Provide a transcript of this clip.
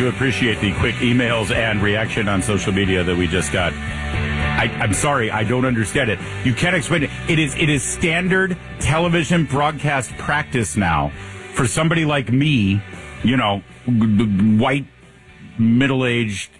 appreciate the quick emails and reaction on social media that we just got. I'm sorry, I don't understand it. You can't explain it. It is standard television broadcast practice now for somebody like me, white, middle-aged,